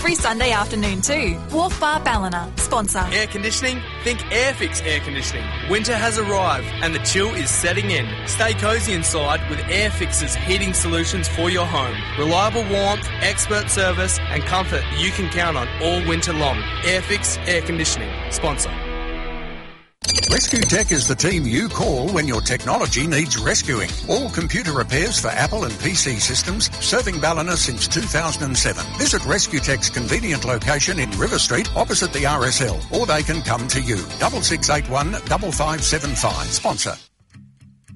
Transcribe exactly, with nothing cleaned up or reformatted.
every Sunday afternoon too. Wharf Bar Ballina, sponsor. Air conditioning? Think Airfix Air Conditioning. Winter has arrived and the chill is setting in. Stay cosy inside with Airfix's heating solutions for your home. Reliable warmth, expert service and comfort you can count on all winter long. Airfix Air Conditioning, sponsor. Rescue Tech is the team you call when your technology needs rescuing. All computer repairs for Apple and P C systems, serving Ballina since two thousand seven. Visit Rescue Tech's convenient location in River Street, opposite the R S L, or they can come to you. Double six eight one double five seven five. Sponsor.